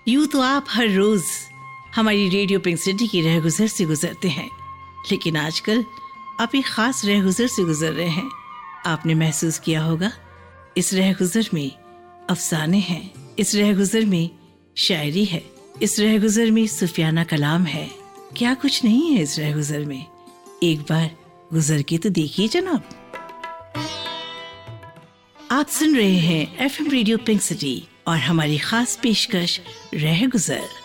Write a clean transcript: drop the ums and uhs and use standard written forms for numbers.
यूं तो आप हर रोज हमारी रेडियो पिंक सिटी की रहगुजर से गुजरते हैं, लेकिन आजकल आप एक खास रहगुजर से गुजर रहे हैं। आपने महसूस किया होगा, इस रहगुजर में अफसाने हैं, इस रहगुजर में शायरी है, इस रहगुजर में सूफियाना कलाम है। क्या कुछ नहीं है इस रहगुजर में? एक बार गुजर के तो देखिए जनाब। आप सुन रहे हैं FM रेडियो पिंक सिटी और हमारी खास पेशकश रहगुजर।